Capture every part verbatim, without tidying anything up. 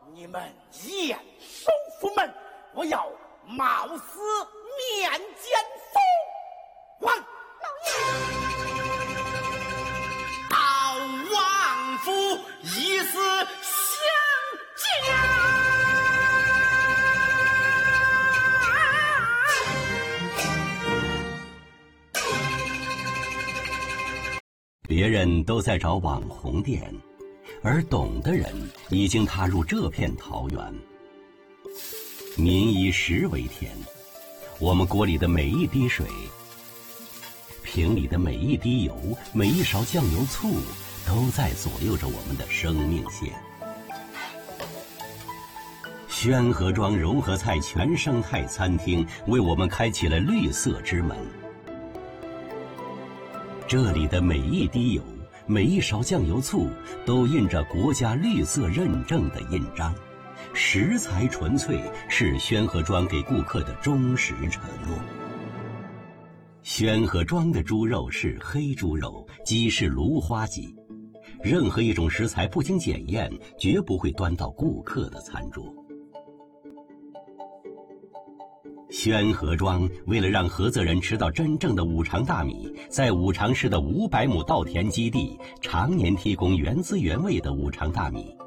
你们严守府门，我要冒死面见父王。 老爷， 到王府以死相见。 别人都在找网红店，而懂的人已经踏入这片桃源。民以食为天，我们锅里的每一滴水，瓶里的每一滴油，每一勺酱油醋，都在左右着我们的生命线。宣和庄融合菜全生态餐厅为我们开启了绿色之门。这里的每一滴油，每一勺酱油醋，都印着国家绿色认证的印章。食材纯粹是宣和庄给顾客的忠实承诺。宣和庄的猪肉是黑猪肉，鸡是芦花鸡。任何一种食材不经检验，绝不会端到顾客的餐桌。宣和庄为了让菏泽人吃到真正的五常大米，在五常市的五百亩稻田基地常年提供原汁原味的五常大米。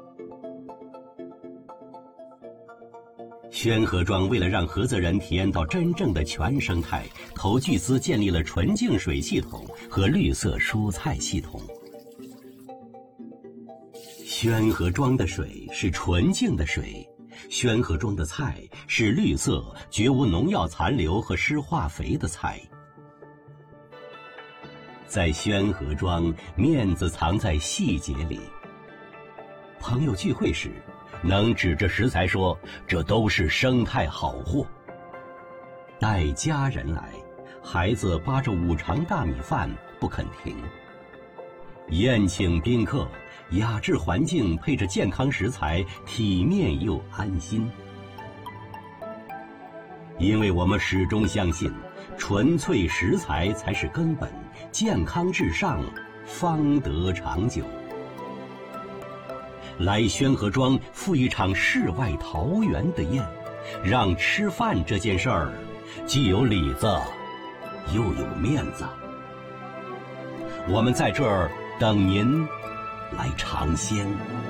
宣和庄为了让菏泽人体验到真正的全生态，投巨资建立了纯净水系统和绿色蔬菜系统。宣和庄的水是纯净的水，宣和庄的菜是绿色、绝无农药残留和施化肥的菜。在宣和庄，面子藏在细节里。朋友聚会时，能指着食材说这都是生态好货。带家人来，孩子扒着五常大米饭不肯停。宴请宾客，雅致环境配着健康食材，体面又安心。因为我们始终相信，纯粹食材才是根本，健康至上，方得长久。来宣和庄赴一场世外桃源的宴，让吃饭这件事儿既有里子又有面子。我们在这儿等您来尝鲜。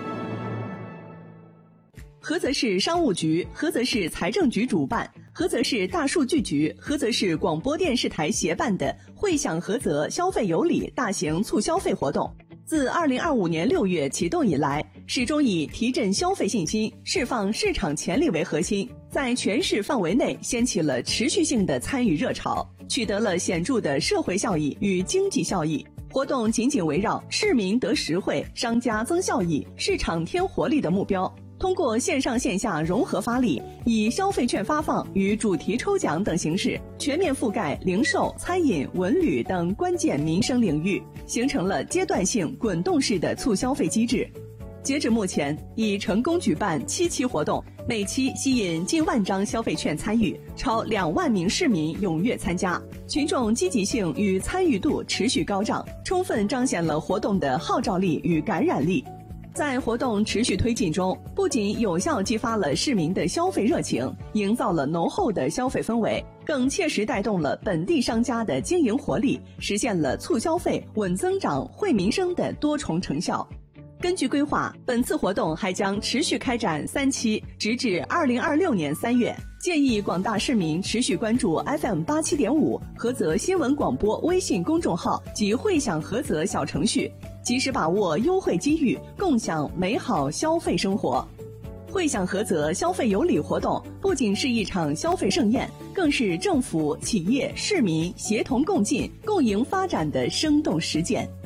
菏泽市商务局、菏泽市财政局主办，菏泽市大数据局、菏泽市广播电视台协办的惠享菏泽消费有礼大型促消费活动，自二零二五年六月启动以来，始终以提振消费信心、释放市场潜力为核心，在全市范围内掀起了持续性的参与热潮，取得了显著的社会效益与经济效益。活动紧紧围绕市民得实惠、商家增效益、市场添活力的目标，通过线上线下融合发力，以消费券发放与主题抽奖等形式，全面覆盖零售、餐饮、文旅等关键民生领域，形成了阶段性滚动式的促消费机制。截至目前，已成功举办七期活动，每期吸引近万张消费券参与，超两万名市民踊跃参加，群众积极性与参与度持续高涨，充分彰显了活动的号召力与感染力。在活动持续推进中，不仅有效激发了市民的消费热情，营造了浓厚的消费氛围，更切实带动了本地商家的经营活力，实现了促消费、稳增长、惠民生的多重成效。根据规划，本次活动还将持续开展三期，直至二零二六年三月。建议广大市民持续关注 F M 八七点五菏泽新闻广播微信公众号及惠享菏泽小程序，及时把握优惠机遇，共享美好消费生活。惠享菏泽消费有礼活动不仅是一场消费盛宴，更是政府、企业、市民协同共进、共赢发展的生动实践。